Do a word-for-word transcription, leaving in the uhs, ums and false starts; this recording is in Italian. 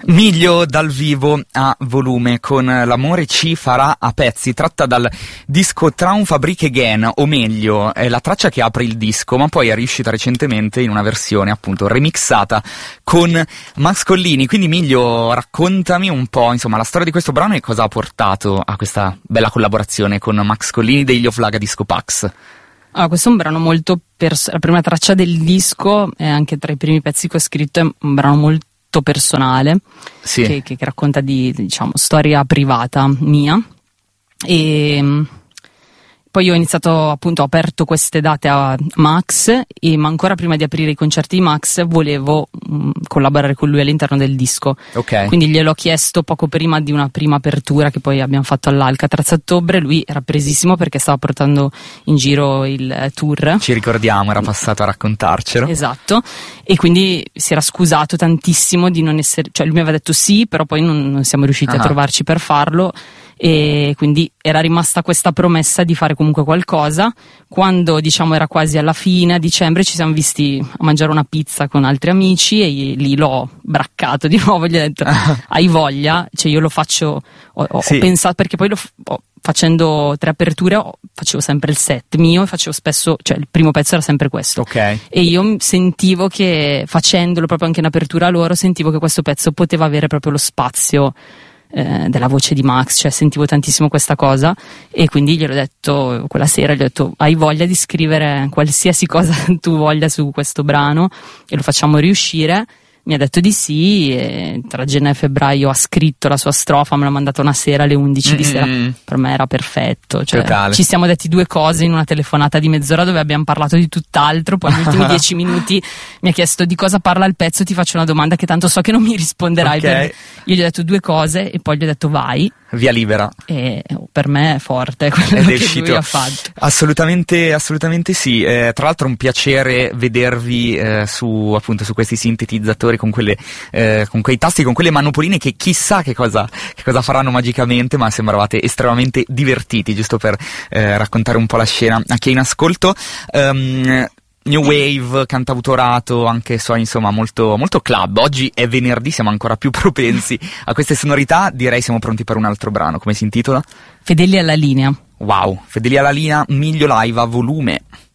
Miglio dal vivo a volume con L'amore ci farà a pezzi, tratta dal disco Traum Fabrik Again, o meglio è la traccia che apre il disco, ma poi è riuscita recentemente in una versione appunto remixata con Max Collini. Quindi Miglio, raccontami un po' insomma la storia di questo brano e cosa ha portato a questa bella collaborazione con Max Collini degli Oflaga Disco Pax. Ah, questo è un brano molto pers- la prima traccia del disco è anche tra i primi pezzi che ho scritto, è un brano molto personale, sì. che, che racconta di, diciamo, storia privata mia. E poi ho iniziato, appunto, ho aperto queste date a Max, e ma ancora prima di aprire i concerti di Max volevo mh, collaborare con lui all'interno del disco. Okay. Quindi gliel'ho chiesto poco prima di una prima apertura che poi abbiamo fatto all'Alcatraz a ottobre. Lui era presissimo perché stava portando in giro il tour. Ci ricordiamo, era passato a raccontarcelo. Esatto, e quindi si era scusato tantissimo di non essere, cioè lui mi aveva detto sì, però poi non, non siamo riusciti Ah. a trovarci per farlo, e quindi era rimasta questa promessa di fare comunque qualcosa. Quando, diciamo, era quasi alla fine, a dicembre, ci siamo visti a mangiare una pizza con altri amici e lì l'ho braccato di nuovo, gli ho detto hai voglia? Cioè io lo faccio, ho, ho Sì. pensato, perché poi lo f- ho, facendo tre aperture ho, facevo sempre il set mio e facevo spesso, cioè il primo pezzo era sempre questo. Ok. E io sentivo che, facendolo proprio anche in apertura loro, sentivo che questo pezzo poteva avere proprio lo spazio eh, della voce di Max, cioè sentivo tantissimo questa cosa, e quindi gliel'ho detto quella sera, gli ho detto hai voglia di scrivere qualsiasi cosa tu voglia su questo brano e lo facciamo riuscire? Mi ha detto di sì, e tra gennaio e febbraio ha scritto la sua strofa, me l'ha mandata una sera alle undici di sera. Mm-mm. Per me era perfetto, cioè, Totale. ci siamo detti due cose in una telefonata di mezz'ora dove abbiamo parlato di tutt'altro. Poi negli ultimi dieci minuti mi ha chiesto di cosa parla il pezzo, ti faccio una domanda che tanto so che non mi risponderai. Ok. Per... io gli ho detto due cose e poi gli ho detto vai, Via libera. e oh, per me è forte quello Ed è che uscito. lui ha fatto. Assolutamente, assolutamente sì. Eh, tra l'altro è un piacere vedervi eh, su appunto su questi sintetizzatori con quelle eh, con quei tasti, con quelle manopoline che chissà che cosa che cosa faranno magicamente, ma sembravate estremamente divertiti, giusto per eh, raccontare un po' la scena a chi è in ascolto. Um, New Wave, cantautorato, anche so, insomma, molto, molto club. Oggi è venerdì, siamo ancora più propensi a queste sonorità. Direi siamo pronti per un altro brano. Come si intitola? Fedeli alla linea. Wow, Fedeli alla linea, Miglio live a volume.